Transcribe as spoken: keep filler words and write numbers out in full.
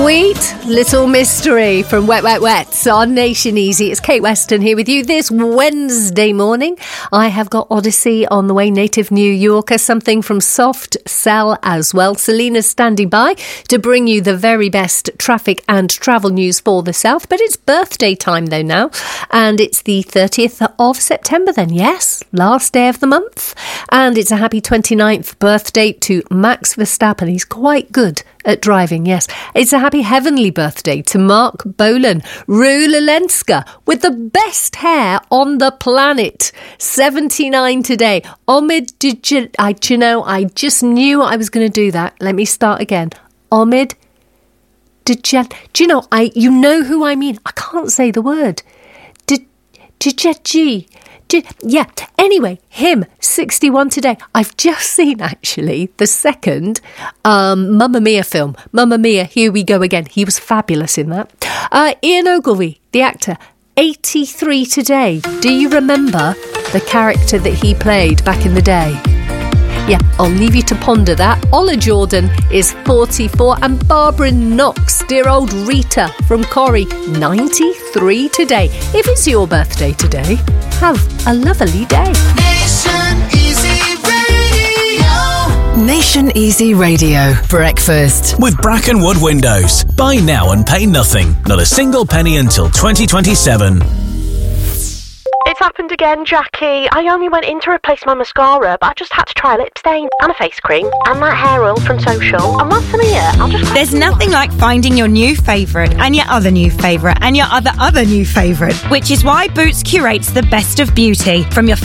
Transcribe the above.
Sweet Little Mystery from Wet Wet Wets on Nation Easy. It's Kate Weston here with you this Wednesday morning. I have got Odyssey on the way, Native New Yorker, something from Soft Cell as well. Selena's standing by to bring you the very best traffic and travel news for the South. But it's birthday time though now, and it's the thirtieth of September then, yes, last day of the month. And it's a happy twenty-ninth birthday to Max Verstappen. He's quite good at driving, yes. It's a happy heavenly birthday to Mark Bolan. Rue Lelenska with the best hair on the planet. seventy-nine today. Omid, did you, I, do you know, I just knew I was going to do that. Let me start again. Omid, did you, do you know, I, you know who I mean? I can't say the word. Did, did you, G? Did, yeah, anyway, him, sixty-one today. I've just seen, actually, the second um, Mamma Mia film. Mamma Mia, here we go again. He was fabulous in that. Uh, Ian Ogilvy, the actor, eighty-three today. Do you remember the character that he played back in the day? Yeah, I'll leave you to ponder that. Ola Jordan is forty-four, and Barbara Knox, dear old Rita from Corrie, ninety-three today. If it's your birthday today, have a lovely day. Nation Easy Radio. Nation Easy Radio. Breakfast. With Brackenwood Windows. Buy now and pay nothing. Not a single penny until twenty twenty-seven. It's happened again, Jackie. I only went in to replace my mascara, but I just had to try lip stain and a face cream and that hair oil from Social. And once I'm here, I'll just... There's nothing like finding your new favourite and your other new favourite and your other other new favourite, which is why Boots curates the best of beauty. From your